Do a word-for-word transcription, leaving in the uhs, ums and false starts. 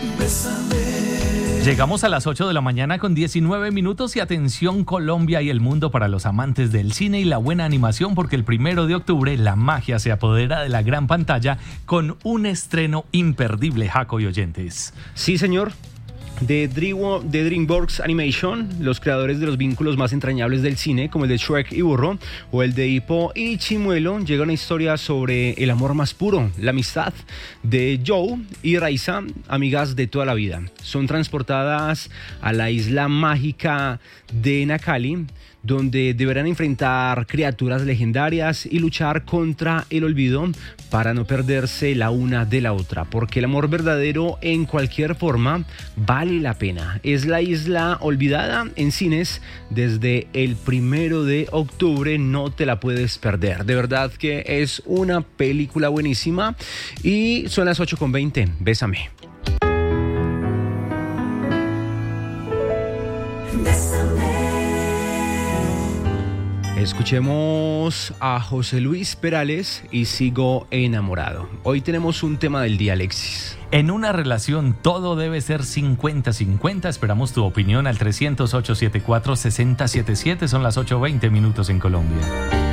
Llegamos a las ocho de la mañana con diecinueve minutos y atención Colombia y el mundo para los amantes del cine y la buena animación, porque el primero de octubre la magia se apodera de la gran pantalla con un estreno imperdible, Jaco y oyentes. Sí, señor. De, Dream, de DreamWorks Animation, los creadores de los vínculos más entrañables del cine, como el de Shrek y Burro, o el de Hippo y Chimuelo, llega una historia sobre el amor más puro, la amistad de Joe y Raisa, amigas de toda la vida. Son transportadas a la isla mágica de Nakali, donde deberán enfrentar criaturas legendarias y luchar contra el olvido para no perderse la una de la otra, porque el amor verdadero en cualquier forma vale la pena. Es La Isla Olvidada en cines desde el primero de octubre, no te la puedes perder. De verdad que es una película buenísima y son las ocho con veinte. Bésame. Escuchemos a José Luis Perales y Sigo Enamorado. Hoy tenemos un tema del día, Alexis. En una relación todo debe ser cincuenta cincuenta. Esperamos tu opinión al trescientos ocho setenta y cuatro sesenta setenta y siete. Son las ocho veinte minutos en Colombia.